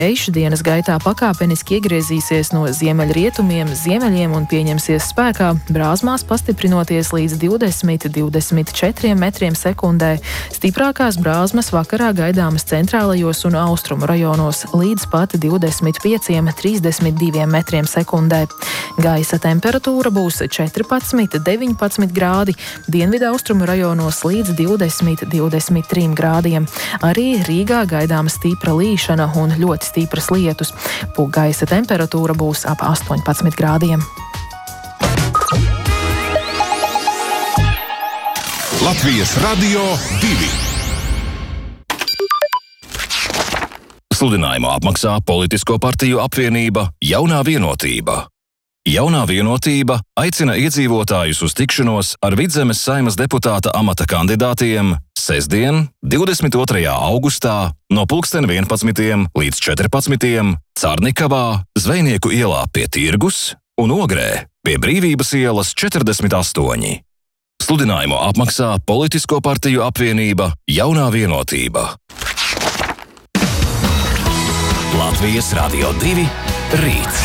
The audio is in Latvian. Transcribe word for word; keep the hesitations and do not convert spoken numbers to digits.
Vējš dienas gaitā pakāpeniski iegriezīsies no ziemeļrietumiem, ziemeļiem un pieņemsies spēkā, brāzmās pastiprinoties līdz divdesmit līdz divdesmit četriem metriem sekundē. Stiprākās brāzmas vakarā gaidāmas centrālajos un austrumu rajonos līdz pat divdesmit pieciem līdz trīsdesmit diviem metriem sekundē. Gaisa temperatūra būs četrpadsmit līdz deviņpadsmit grādi, dienvidu austrumu rajonos līdz divdesmit līdz divdesmit trim grādiem. Arī Rīgā gaidāma stipra līšana un ļoti stipras lietus. Gaisa temperatūra būs ap astoņpadsmit grādiem. Latvijas Radio divi. Sludinājumu apmaksā Politisko partiju apvienība Jaunā vienotība. Jaunā vienotība aicina iedzīvotājus uz tikšanos ar Vidzemes Saeimas deputāta amata kandidātiem sestdien, divdesmit otrajā augustā no pulksten vienpadsmitiem līdz četrpadsmitiem Carnikavā, Zvejnieku ielā pie Tirgus un Ogrē pie Brīvības ielas četrdesmit astoņi. Sludinājumu apmaksā Politisko partiju apvienība Jaunā vienotība. Latvijas Radio divi rīts.